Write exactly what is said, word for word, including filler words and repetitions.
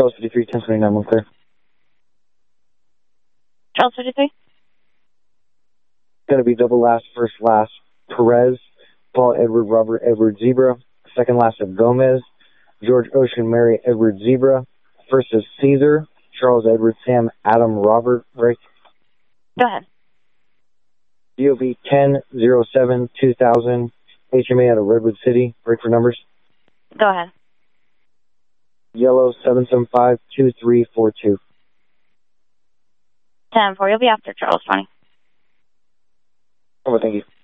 Charles fifty-three, ten twenty-nine, one clear. Charles fifty-three? Going to be double last, first last, Perez, Paul Edward, Robert Edward Zebra, second last of Gomez, George Ocean, Mary Edward Zebra, first is Caesar, Charles Edward, Sam, Adam, Robert, Rick. Go ahead. D O B ten oh seven two thousand, H M A out of Redwood City, break for numbers. Go ahead. Yellow seven seven five two three four two. ten four, you'll be after Charles twenty. Oh, thank you.